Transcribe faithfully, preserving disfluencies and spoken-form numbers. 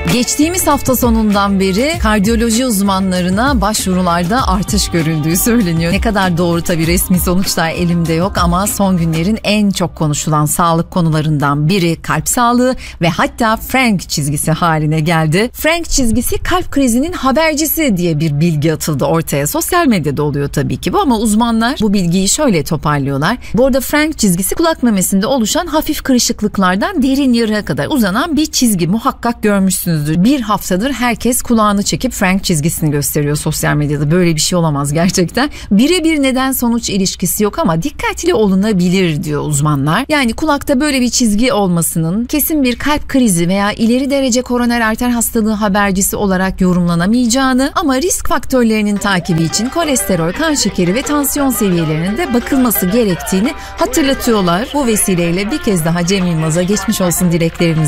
Geçtiğimiz hafta sonundan beri kardiyoloji uzmanlarına başvurularda artış görüldüğü söyleniyor. Ne kadar doğru tabii, resmi sonuçlar elimde yok ama son günlerin en çok konuşulan sağlık konularından biri kalp sağlığı ve hatta Frank çizgisi haline geldi. Frank çizgisi kalp krizinin habercisi diye bir bilgi atıldı ortaya. Sosyal medyada oluyor tabii ki bu ama uzmanlar bu bilgiyi şöyle toparlıyorlar. Bu arada Frank çizgisi kulak memesinde oluşan hafif kırışıklıklardan derin yarığa kadar uzanan bir çizgi, muhakkak görmüşsünüzdür. Bir haftadır herkes kulağını çekip Frank çizgisini gösteriyor sosyal medyada. Böyle bir şey olamaz gerçekten. Birebir neden sonuç ilişkisi yok ama dikkatli olunabilir diyor uzmanlar. Yani kulakta böyle bir çizgi olmasının kesin bir kalp krizi veya ileri derece koroner arter hastalığı habercisi olarak yorumlanamayacağını ama risk faktörlerinin takibi için kolesterol, kan şekeri ve tansiyon seviyelerinin de bakılması gerektiğini hatırlatıyorlar. Bu vesileyle bir kez daha Cem Yılmaz'a geçmiş olsun dileklerimizi